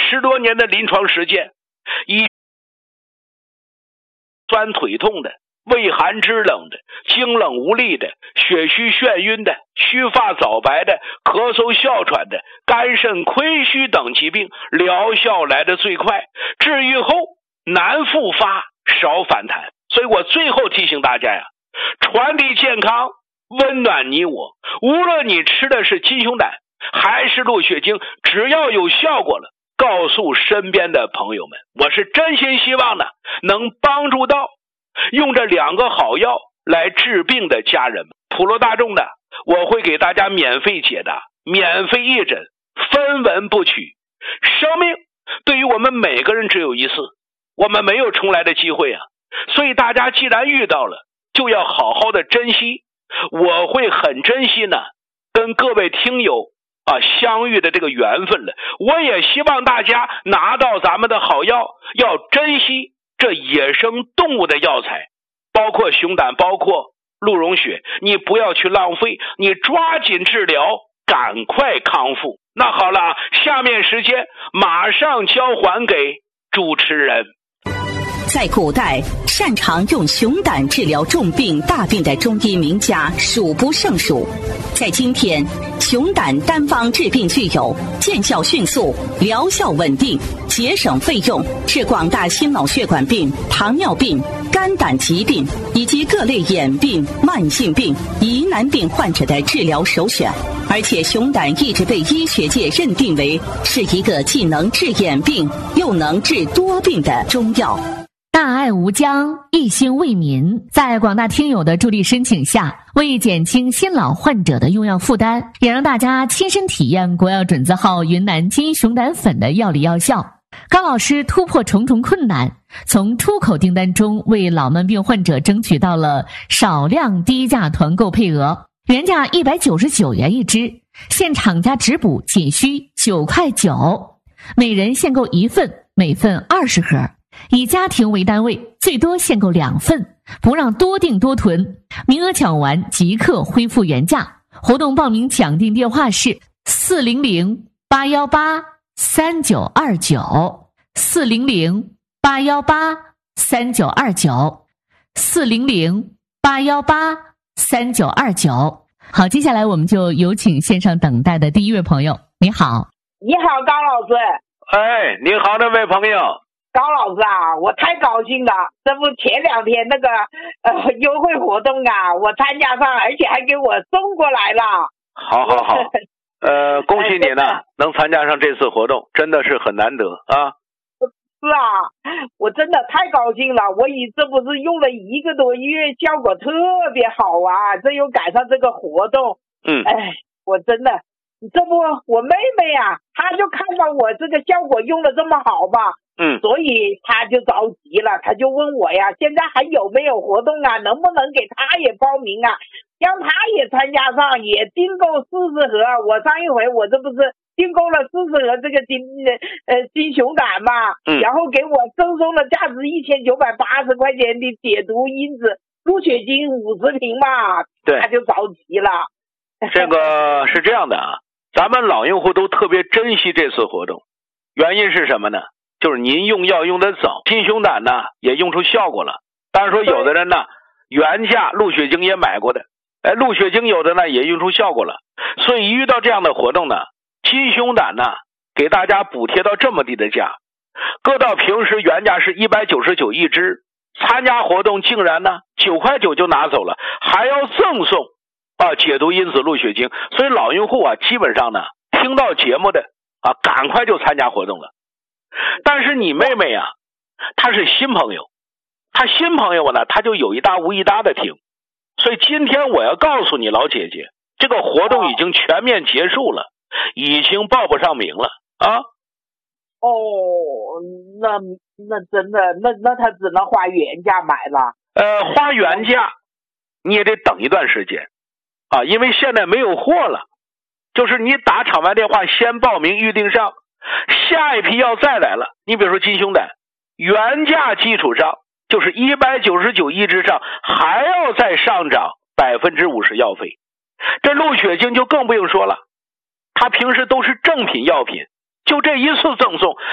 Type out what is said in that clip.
10多年的临床实践，以酸腿痛的、畏寒肢冷的、惊冷无力的、血虚眩晕的、须发早白的、咳嗽哮喘的、肝肾亏虚等疾病，疗效来得最快，治愈后难复发，少反弹。所以我最后提醒大家呀，传递健康，温暖你我。无论你吃的是金熊胆还是鹿血精，只要有效果了，告诉身边的朋友们，我是真心希望呢，能帮助到用这2个好药来治病的家人们。普罗大众的，我会给大家免费解答，免费义诊，分文不取。生命对于我们每个人只有一次，我们没有重来的机会啊！所以大家既然遇到了，就要好好的珍惜。我会很珍惜呢，跟各位听友相遇的这个缘分了。我也希望大家拿到咱们的好药，要珍惜这野生动物的药材，包括熊胆，包括鹿茸血，你不要去浪费，你抓紧治疗，赶快康复。那好了，下面时间马上交还给主持人。 在古代，擅长用熊胆治疗重病大病的中医名家数不胜数。在今天，熊胆单方治病具有见效迅速、疗效稳定、节省费用，是广大心脑血管病、糖尿病、肝胆疾病以及各类眼病、慢性病、疑难病患者的治疗首选。而且熊胆一直被医学界认定为是一个既能治眼病又能治多病的中药。 大爱无疆，一心为民，在广大听友的助力申请下，为减轻新老患者的用药负担，也让大家亲身体验国药准字号云南金熊胆粉的药理药效。高老师突破重重困难，从出口订单中为老慢病患者争取到了少量低价团购配额，原价199元一支，现厂家直补仅需9块9，每人限购1份，每份20盒。以家庭为单位，最多限购2份，不让多订多囤，名额抢完即刻恢复原价。活动报名抢订电话是400-818-3929 400-818-3929 400-818-3929。好，接下来我们就有请线上等待的第一位朋友。你好。 你好，高老师。 哎，你好，那位朋友。 高老师啊，我太高兴了！这不前2天那个优惠活动啊，我参加上，而且还给我送过来了。 好，恭喜你呢，能参加上这次活动，真的是很难得啊。 是啊，我真的太高兴了！这不是用了1个多月，效果特别好啊！这又赶上这个活动，我真的，这不我妹妹啊，她就看到我这个效果用的这么好吧。所以他就着急了，他就问我呀，现在还有没有活动啊？能不能给他也报名啊？让他也参加上，也订购40盒。我上一回我这不是订购了40盒这个金熊胆嘛，然后给我赠送了价值1980块钱的解毒因子鹿血精50瓶嘛。 对， 他就着急了。 这个是这样的啊，咱们老用户都特别珍惜这次活动，原因是什么呢？就是您用药用得早，金熊胆呢也用出效果了。当然说有的人呢原价鹿血精也买过的，鹿血精有的呢也用出效果了。所以遇到这样的活动呢，金熊胆呢给大家补贴到这么低的价，搁到平时原价是199一支，参加活动竟然呢9块9就拿走了，还要赠送解毒因子鹿血精。所以老用户啊基本上呢听到节目的赶快就参加活动了。但是你妹妹啊，她是新朋友，她新朋友呢，她就有一搭无一搭的听。所以今天我要告诉你老姐姐，这个活动已经全面结束了，已经报不上名了啊。 那真的，那她只能花原价买了。 花原价你也得等一段时间啊，因为现在没有货了。就是你打场外电话先报名预定上，下一批药再来了，你比如说金熊胆，原价基础上就是199一支上，还要再上涨50%药费。这鹿血精就更不用说了，它平时都是正品药品，就这一次赠送